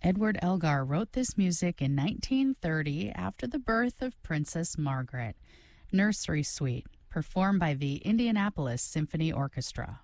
Edward Elgar wrote this music in 1930 after the birth of Princess Margaret. Nursery Suite, performed by the Indianapolis Symphony Orchestra.